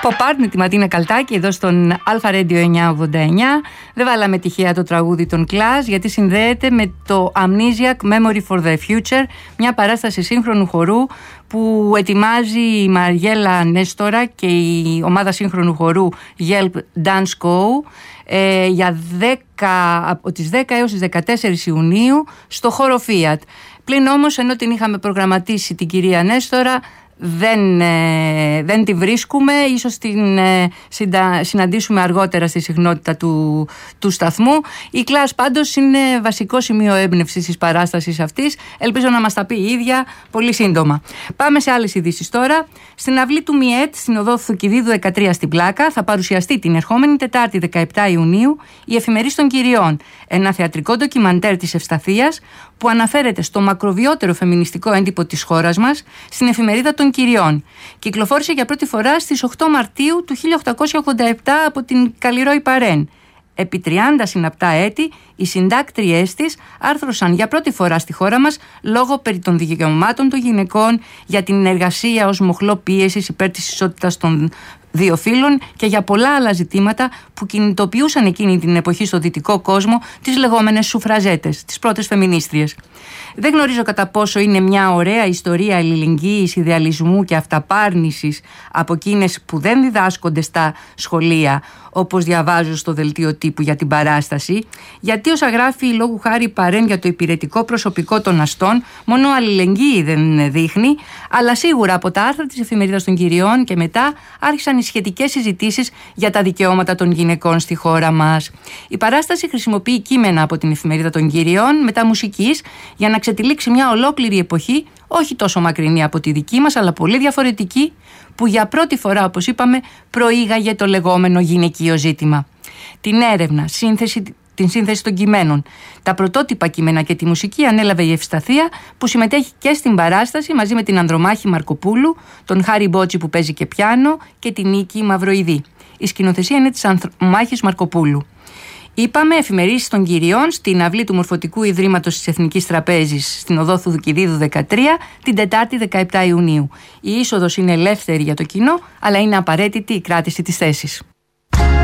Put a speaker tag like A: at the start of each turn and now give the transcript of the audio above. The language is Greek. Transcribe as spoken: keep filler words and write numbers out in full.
A: Pop Art με τη Ματίνα Καλτάκη εδώ στον Αλφα Radio εννιακόσια ογδόντα εννιά. Δεν βάλαμε τυχαία το τραγούδι των Clash, γιατί συνδέεται με το Amnesiac Memory for the Future, μια παράσταση σύγχρονου χορού που ετοιμάζει η Μαριέλα Νέστορα και η ομάδα σύγχρονου χορού Yelp Dance Co. Ε, για δέκα, από τις δέκα έως τις δεκατέσσερις Ιουνίου στο χώρο Fiat. Πλην όμως, ενώ την είχαμε προγραμματίσει την κυρία Νέστορα, Δεν, ε, δεν τη βρίσκουμε, ίσως την ε, συντα, συναντήσουμε αργότερα στη συχνότητα του, του σταθμού. Η Clash πάντως είναι βασικό σημείο έμπνευσης της παράστασης αυτής. Ελπίζω να μας τα πει η ίδια πολύ σύντομα. Πάμε σε άλλες ειδήσεις τώρα. Στην αυλή του ΜΙΕΤ, στην οδό Θουκυδίδου δεκατρία στην Πλάκα, θα παρουσιαστεί την ερχόμενη Τετάρτη δεκαεπτά Ιουνίου η Εφημερής των Κυριών, ένα θεατρικό ντοκιμαντέρ της Ευσταθίας που αναφέρεται στο μακροβιότερο φεμινιστικό έντυπο της χώρας μας, στην Εφημερίδα των Κυριών. Κυκλοφόρησε για πρώτη φορά στις οκτώ Μαρτίου του χίλια οκτακόσια ογδόντα επτά από την Καλλιρόη Παρέν. Επί τριάντα συναπτά έτη, οι συντάκτριές της άρθρωσαν για πρώτη φορά στη χώρα μας λόγο περί των δικαιωμάτων των γυναικών, για την εργασία ως μοχλό πίεσης υπέρ της ισότητας των δύο φύλων και για πολλά άλλα ζητήματα που κινητοποιούσαν εκείνη την εποχή στο δυτικό κόσμο τις λεγόμενες σουφραζέτες, τις πρώτες φεμινίστριες. Δεν γνωρίζω κατά πόσο είναι μια ωραία ιστορία αλληλεγγύης, ιδεαλισμού και αυταπάρνησης από εκείνες που δεν διδάσκονται στα σχολεία, όπως διαβάζω στο δελτίο τύπου για την παράσταση, γιατί όσα γράφει η λόγου χάρη Παρέν για το υπηρετικό προσωπικό των αστών, μόνο αλληλεγγύη δεν δείχνει, αλλά σίγουρα από τα άρθρα της Εφημερίδας των Κυριών και μετά άρχισαν οι σχετικές συζητήσεις για τα δικαιώματα των γυναικών στη χώρα μας. Η παράσταση χρησιμοποιεί κείμενα από την Εφημερίδα των Κυριών, μετά μουσικής, για να ξετυλίξει μια ολόκληρη εποχή, όχι τόσο μακρινή από τη δική μας, αλλά πολύ διαφορετική, που για πρώτη φορά, όπως είπαμε, προήγαγε το λεγόμενο γυναικείο ζήτημα. Την έρευνα, σύνθεση, την σύνθεση των κειμένων, τα πρωτότυπα κείμενα και τη μουσική ανέλαβε η Ευσταθία, που συμμετέχει και στην παράσταση μαζί με την Ανδρομάχη Μαρκοπούλου, τον Χάρη Μπότσι που παίζει και πιάνο και την Νίκη Μαυροειδή. Η σκηνοθεσία είναι της Ανδρομάχης Μαρκοπούλου. Είπαμε, Εφημερίδες των Κυριών, στην αυλή του Μορφωτικού Ιδρύματος της Εθνικής Τραπέζης, στην οδό Θουκυδίδου δεκατρία, την Τετάρτη δεκαεπτά Ιουνίου. Η είσοδος είναι ελεύθερη για το κοινό, αλλά είναι απαραίτητη η κράτηση της θέσης.